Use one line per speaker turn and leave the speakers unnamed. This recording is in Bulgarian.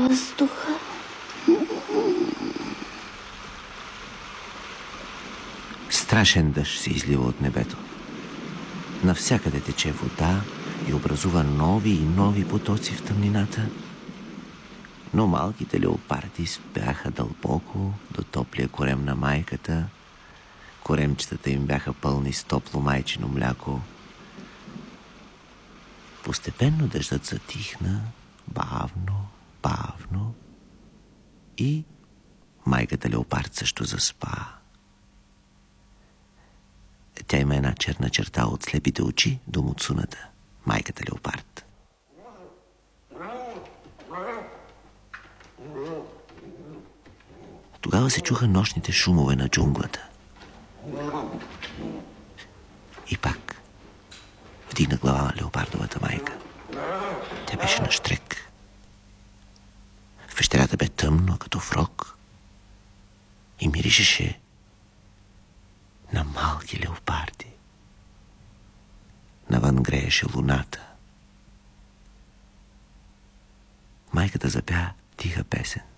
въздуха.
Страшен дъжд се излива от небето. Навсякъде тече вода и образува нови и нови потоци в тъмнината. Но малките леопарди спяха дълбоко до топлия корем на майката. Коремчетата им бяха пълни с топло майчино мляко. Постепенно дъждът затихна, бавно, бавно, и майката леопард също заспа. Тя има една черна черта от слепите очи до муцуната, майката леопард. Тогава се чуха нощните шумове на джунглата. И пак вдигна глава на леопардовата майка. Тя беше на щрек. В пещерата бе тъмно, като фрок, и миришеше на малки леопарди. Навън грееше луната. Майката запя тиха песен.